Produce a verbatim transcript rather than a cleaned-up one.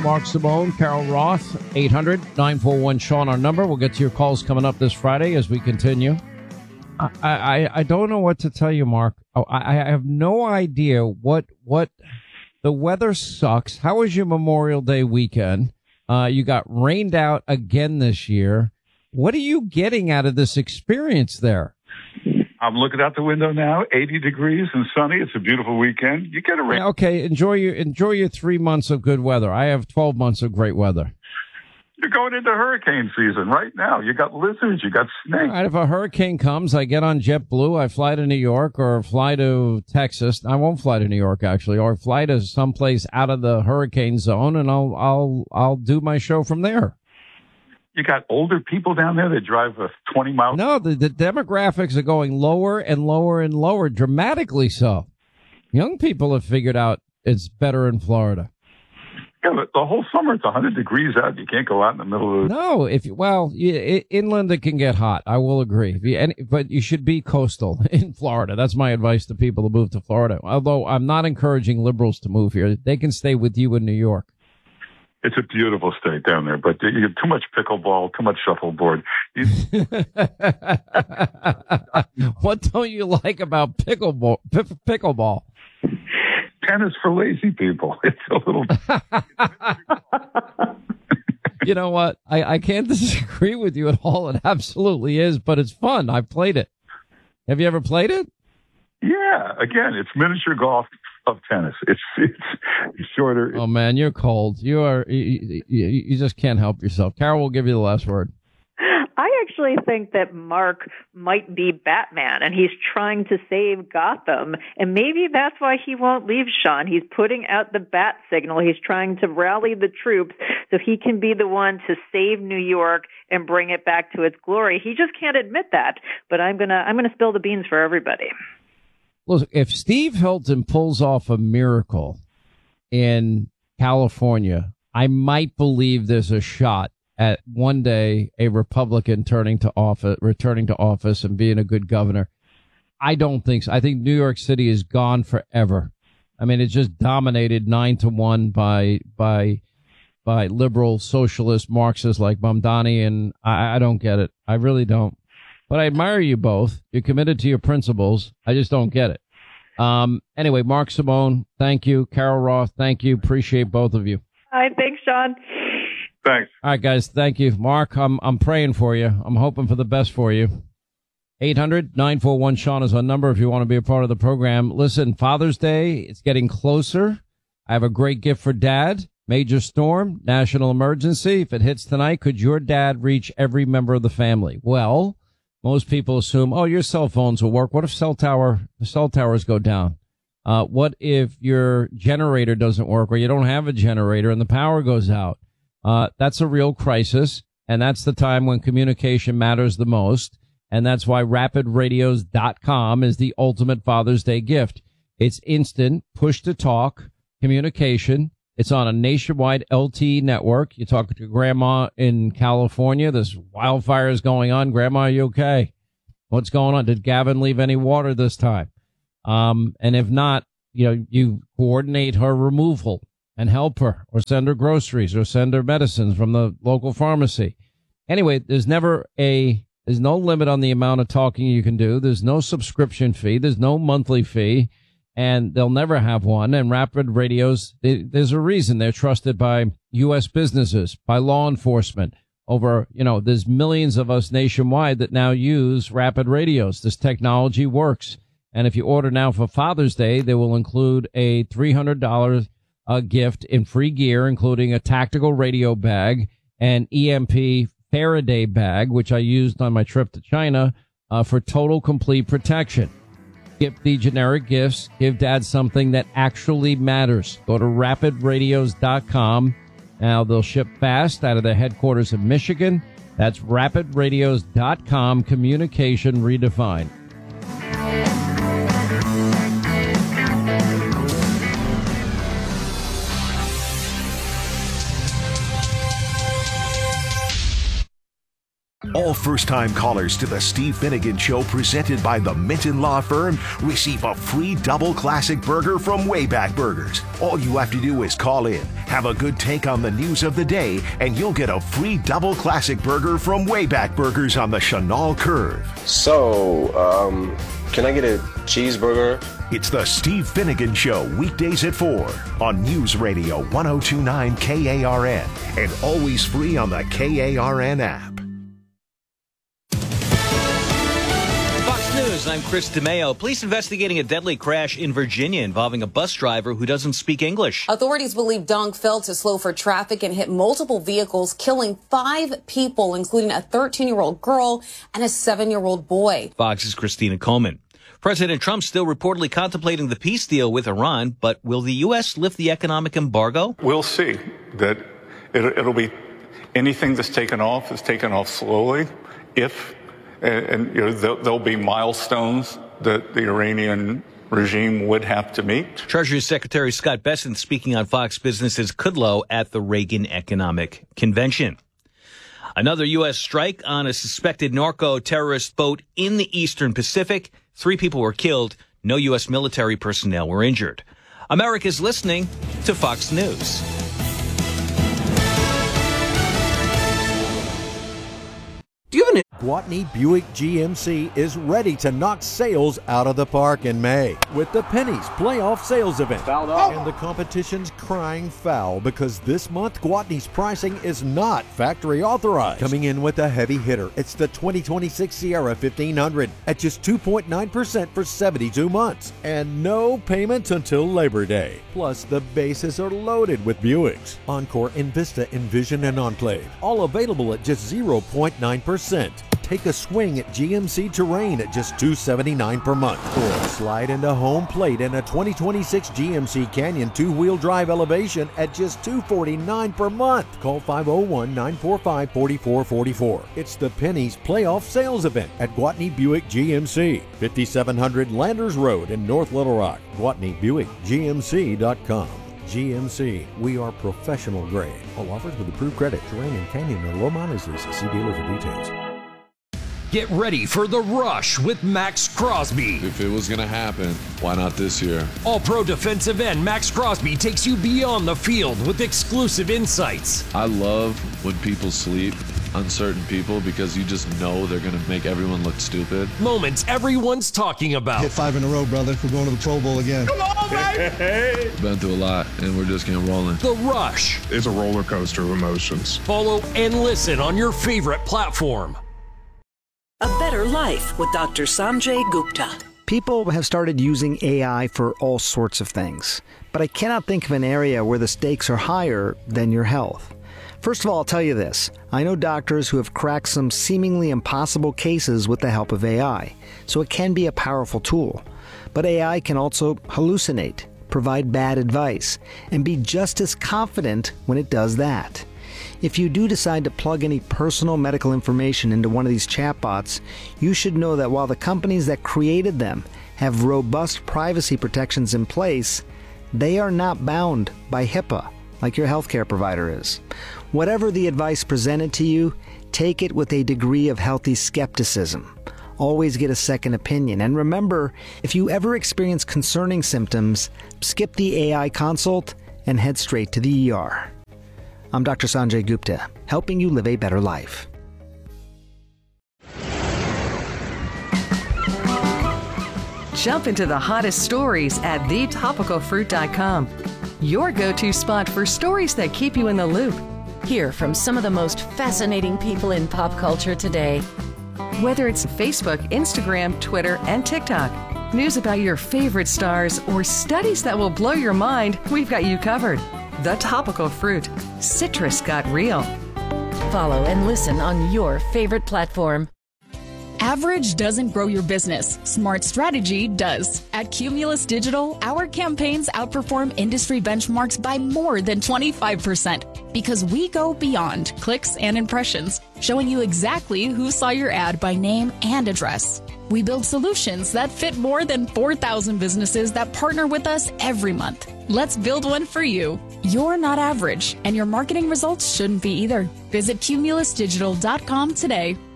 Mark Simone, Carol Roth, eight hundred nine four one Sean, our number. We'll get to your calls coming up this Friday as we continue. I, I, I don't know what to tell you, Mark. I, I have no idea what what the weather sucks. How was your Memorial Day weekend? Uh, you got rained out again this year. What are you getting out of this experience there? I'm looking out the window now, eighty degrees and sunny. It's a beautiful weekend. You get a rain. Okay, enjoy your enjoy your three months of good weather. I have twelve months of great weather. You're going into hurricane season right now. You got lizards, you got snakes. All right, if a hurricane comes, I get on JetBlue, I fly to New York or fly to Texas. I won't fly to New York actually, or fly to someplace out of the hurricane zone, and I'll I'll I'll do my show from there. You got older people down there that drive a twenty mile. No, the, the demographics are going lower and lower and lower, dramatically so. Young people have figured out it's better in Florida. Yeah, but the whole summer it's one hundred degrees out. You can't go out in the middle of the... No, if you, well, you, inland it can get hot. I will agree. If you, any, but you should be coastal in Florida. That's my advice to people to move to Florida. Although I'm not encouraging liberals to move here. They can stay with you in New York. It's a beautiful state down there, but you get too much pickleball, too much shuffleboard. You... What don't you like about pickleball? P- pickleball? Tennis for lazy people. It's a little. You know what? I, I can't disagree with you at all. It absolutely is, but it's fun. I've played it. Have you ever played it? Yeah. Again, it's miniature golf of tennis. It's it's, it's shorter. Oh man, you're cold. You are. You, you, you just can't help yourself. Carol will give you the last word. I actually think that Mark might be Batman, and he's trying to save Gotham, and maybe that's why he won't leave, Sean. He's putting out the bat signal. He's trying to rally the troops so he can be the one to save New York and bring it back to its glory. He just can't admit that, but I'm gonna I'm gonna spill the beans for everybody. Look, if Steve Hilton pulls off a miracle in California, I might believe there's a shot at one day a Republican turning to office, returning to office and being a good governor. I don't think so. I think New York City is gone forever. I mean, it's just dominated nine to one by by by liberal, socialist, Marxists like Mamdani, and I, I don't get it. I really don't. But I admire you both. You're committed to your principles. I just don't get it. Um, anyway, Mark Simone, thank you. Carol Roth, thank you. Appreciate both of you. Hi, thanks, Sean. Thanks. All right, guys. Thank you. Mark, I'm I'm praying for you. I'm hoping for the best for you. eight hundred nine four one Sean is our number if you want to be a part of the program. Listen, Father's Day, it's getting closer. I have a great gift for Dad. Major storm, national emergency. If it hits tonight, could your dad reach every member of the family? Well, most people assume, oh, your cell phones will work. What if cell tower, the cell towers go down? Uh, what if your generator doesn't work or you don't have a generator and the power goes out? Uh, that's a real crisis. And that's the time when communication matters the most. And that's why rapid radios dot com is the ultimate Father's Day gift. It's instant push to talk communication. It's on a nationwide L T E network. You talk to grandma in California. There's wildfires going on. Grandma, are you okay? What's going on? Did Gavin leave any water this time? Um, and if not, you know, you coordinate her removal and help her or send her groceries or send her medicines from the local pharmacy. Anyway, there's never a, there's no limit on the amount of talking you can do. There's no subscription fee. There's no monthly fee. And they'll never have one. And Rapid Radios, they, there's a reason they're trusted by U S businesses, by law enforcement. Over, you know, there's millions of us nationwide that now use Rapid Radios. This technology works. And if you order now for Father's Day, they will include a three hundred dollars uh, gift in free gear, including a tactical radio bag, and E M P Faraday bag, which I used on my trip to China uh, for total complete protection. Skip the generic gifts. Give Dad something that actually matters. Go to rapid radios dot com. Now, they'll ship fast out of their headquarters in Michigan. That's rapid radios dot com. Communication redefined. All first-time callers to the Steve Finnegan Show presented by the Minton Law Firm receive a free double classic burger from Wayback Burgers. All you have to do is call in, have a good take on the news of the day, and you'll get a free double classic burger from Wayback Burgers on the Chenal Curve. So, um, can I get a cheeseburger? It's the Steve Finnegan Show, weekdays at four on News Radio one oh two point nine K A R N and always free on the K A R N app. Fox News, I'm Chris DeMeo. Police investigating a deadly crash in Virginia involving a bus driver who doesn't speak English. Authorities believe Dunk failed to slow for traffic and hit multiple vehicles, killing five people, including a thirteen-year-old girl and a seven-year-old boy. Fox's Christina Coleman. President Trump still reportedly contemplating the peace deal with Iran, but will the U S lift the economic embargo? We'll see. That it, it'll be anything that's taken off is taken off slowly. If and, and you know there'll, there'll be milestones that the Iranian regime would have to meet. Treasury Secretary Scott Bessent speaking on Fox Business's Kudlow at the Reagan Economic Convention. Another U S strike on a suspected narco-terrorist boat in the Eastern Pacific. Three people were killed. No U S military personnel were injured. America's listening to Fox News. Do you have an Gwatney Buick G M C is ready to knock sales out of the park in May with the Pennies Playoff Sales Event. And the competition's crying foul because this month Gwatney's pricing is not factory authorized. Coming in with a heavy hitter, it's the twenty twenty-six Sierra fifteen hundred at just two point nine percent for seventy-two months and no payments until Labor Day. Plus, the bases are loaded with Buicks. Encore, Envista, Envision, and Enclave, all available at just zero point nine percent. Take a swing at G M C Terrain at just two hundred seventy-nine dollars per month. Or slide into home plate in a twenty twenty-six G M C Canyon two-wheel drive elevation at just two hundred forty-nine dollars per month. Call five oh one, nine four five, four four four four. It's the Pennies Playoff Sales Event at Gwatney Buick G M C, fifty-seven hundred Landers Road in North Little Rock. Gwatney Buick G M C dot com. G M C, we are professional grade. All offers with approved credit. Terrain and Canyon are low mileage leases. See dealer for details. Get ready for The Rush with Max Crosby. If it was going to happen, why not this year? All-Pro defensive end Max Crosby takes you beyond the field with exclusive insights. I love when people sleep on certain people because you just know they're going to make everyone look stupid. Moments everyone's talking about. Hit five in a row, brother. We're going to the Pro Bowl again. Come on, baby! Been through a lot, and we're just getting rolling. The Rush. It's a roller coaster of emotions. Follow and listen on your favorite platform. A Better Life with Doctor Sanjay Gupta. People have started using A I for all sorts of things, but I cannot think of an area where the stakes are higher than your health. First of all, I'll tell you this. I know doctors who have cracked some seemingly impossible cases with the help of A I, so it can be a powerful tool. But A I can also hallucinate, provide bad advice, and be just as confident when it does that. If you do decide to plug any personal medical information into one of these chatbots, you should know that while the companies that created them have robust privacy protections in place, they are not bound by HIPAA like your healthcare provider is. Whatever the advice presented to you, take it with a degree of healthy skepticism. Always get a second opinion. And remember, if you ever experience concerning symptoms, skip the A I consult and head straight to the E R. I'm Doctor Sanjay Gupta, helping you live a better life. Jump into the hottest stories at the topical fruit dot com. Your go-to spot for stories that keep you in the loop. Hear from some of the most fascinating people in pop culture today. Whether it's Facebook, Instagram, Twitter, and TikTok, news about your favorite stars, or studies that will blow your mind, we've got you covered. The Topical Fruit. Citrus got real. Follow and listen on your favorite platform. Average doesn't grow your business. Smart strategy does. At Cumulus Digital, our campaigns outperform industry benchmarks by more than twenty-five percent because we go beyond clicks and impressions, showing you exactly who saw your ad by name and address. We build solutions that fit more than four thousand businesses that partner with us every month. Let's build one for you. You're not average, and your marketing results shouldn't be either. Visit Cumulus Digital dot com today.